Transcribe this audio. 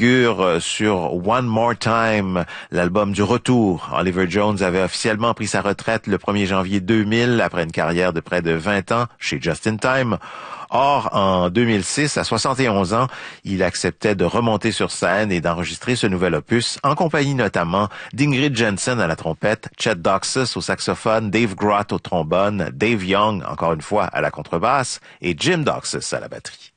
figure sur One More Time, l'album du retour. Oliver Jones avait officiellement pris sa retraite le 1er janvier 2000 après une carrière de près de 20 ans chez Just in Time. Or, en 2006, à 71 ans, il acceptait de remonter sur scène et d'enregistrer ce nouvel opus, en compagnie notamment d'Ingrid Jensen à la trompette, Chet Doxus au saxophone, Dave Grott au trombone, Dave Young, encore une fois, à la contrebasse, et Jim Doxus à la batterie.